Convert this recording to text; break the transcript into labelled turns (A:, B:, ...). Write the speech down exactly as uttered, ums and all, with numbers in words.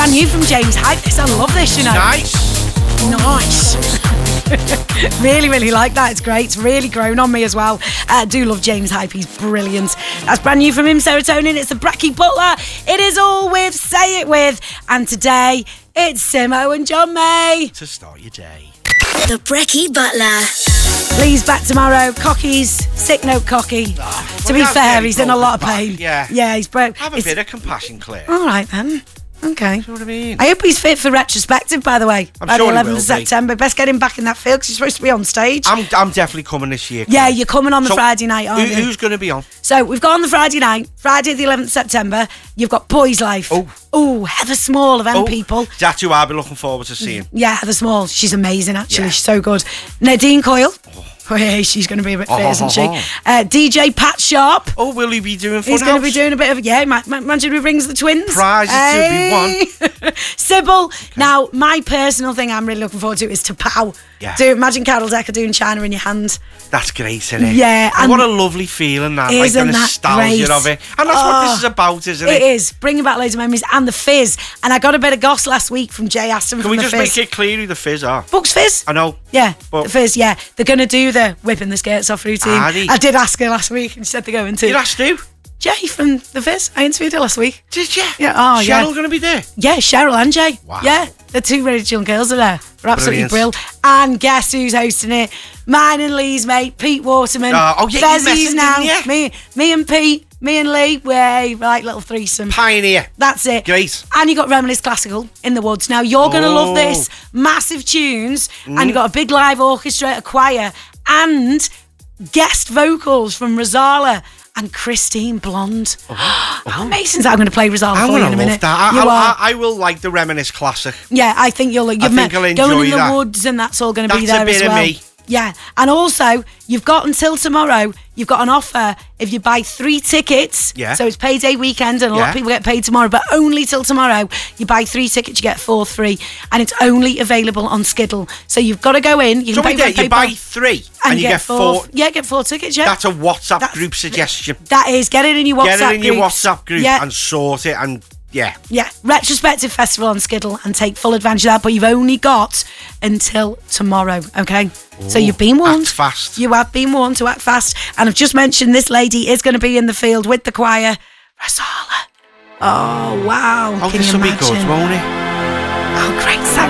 A: brand new from James Hype. This, I love this, you know.
B: Nice.
A: Nice. Really, really like that. It's great. It's really grown on me as well. I uh, do love James Hype. He's brilliant. That's brand new from him, Serotonin. It's the Brekkie Butler. It is all with Say It With. And today, it's Simo and John May.
B: To start your day.
C: The Brekkie Butler.
A: Lee's back tomorrow. Cocky's sick note cocky.
B: Oh,
A: to be fair, he's in a lot of pain.
B: Back. Yeah.
A: Yeah, he's broke.
B: Have a
A: it's...
B: bit of compassion, Claire.
A: All right, then. Okay.
B: You know what I mean?
A: I hope he's fit for retrospective, by the way.
B: I'm
A: by
B: sure
A: the
B: he
A: eleventh
B: will
A: of September.
B: be.
A: Best get him back in that field because he's supposed to be on stage.
B: I'm I'm definitely coming this year.
A: Yeah,
B: Claire.
A: you're coming on the
B: so
A: Friday night, aren't
B: who,
A: you?
B: Who's going to be on?
A: So we've got on the Friday night, Friday the eleventh of September. You've got Boys Life.
B: Oh.
A: Oh, Heather Small of M
B: Oh,
A: People.
B: That's who I'll be looking forward to seeing.
A: Yeah, Heather Small. She's amazing, actually.
B: Yeah.
A: She's so good. Nadine Coyle. Oh. Oh, yeah, she's going to be a bit fit,
B: Oh,
A: isn't she?
B: oh, oh.
A: Uh, D J Pat Sharp.
B: Oh, will he be doing Funhouse?
A: He's going to be doing a bit of, yeah, ma- ma- imagine who brings the twins.
B: Prizes to be
A: won. Sybil. Okay. Now, my personal thing I'm really looking forward to is to Pow.
B: Yeah.
A: Do imagine Carol Decker doing China in Your Hand.
B: That's great, isn't it?
A: Yeah.
B: And what a lovely feeling that, like the nostalgia
A: great?
B: of it. And that's
A: oh,
B: what this is about, isn't it?
A: It is. Bringing back loads of memories. And the Fizz. And I got a bit of goss last week from Jay Aston
B: Can
A: from
B: we
A: the
B: just
A: Fizz.
B: make it clear who the Fizz are?
A: Bucks Fizz?
B: I know.
A: Yeah,
B: but
A: the Fizz, yeah. They're going to do the whipping the skirts off routine. I did ask her last week and she said they're going to.
B: You asked who?
A: Jay from the Fizz. I interviewed her last week.
B: Did you?
A: Yeah. Oh,
B: Cheryl
A: yeah.
B: going to be there?
A: Yeah, Cheryl and Jay.
B: Wow.
A: Yeah, the two really young girls are there. They're absolutely
B: Brilliant.
A: brilliant. And guess who's hosting it? Mine and Lee's mate, Pete Waterman.
B: Uh, oh, yeah, you
A: Fezzies
B: messaged
A: now.
B: him, yeah.
A: Me, me and Pete, me and Lee, way like little threesome.
B: Pioneer.
A: That's it.
B: Great.
A: And you got Reminisce Classical in the woods. Now you're going to
B: Oh.
A: love this. Massive tunes,
B: Mm.
A: and you got a big live orchestra, a choir, and guest vocals from Rosala and Christine Blonde. Oh. How amazing is that? I'm going to play Rosala
B: I'm
A: for you
B: going
A: in
B: to
A: a
B: love
A: minute.
B: that. I,
A: You
B: I,
A: are.
B: I, I will like the Reminisce Classic.
A: Yeah, I think you'll. You've
B: I
A: met
B: think I'll
A: going in
B: enjoy
A: the
B: that.
A: woods, and that's all going to be
B: That's a
A: there
B: bit
A: as
B: of
A: well.
B: me.
A: Yeah, and also you've got until tomorrow. You've got an offer if you buy three tickets.
B: Yeah.
A: So it's payday weekend, and a lot
B: Yeah.
A: of people get paid tomorrow, but only till tomorrow. You buy three tickets, you get four free, and it's only available on Skiddle. So you've got to go in. You
B: So
A: can
B: we
A: pay
B: get,
A: by
B: you buy
A: PayPal
B: three and, you get four.
A: Yeah, get four tickets. Yeah.
B: That's a WhatsApp
A: That's-
B: group suggestion.
A: That is, get it in your WhatsApp
B: Get it in your
A: groups.
B: WhatsApp group
A: Yeah.
B: and sort it and yeah.
A: Yeah, retrospective festival on Skiddle and take full advantage of that, but you've only got until tomorrow, okay? Ooh, so you've been warned.
B: Act fast.
A: You have been warned to act fast. And I've just mentioned this lady is going to be in the field with the choir. Rosala. Oh, wow.
B: Oh,
A: Can
B: this
A: you
B: will be
A: imagine?
B: good, won't it?
A: Oh, great.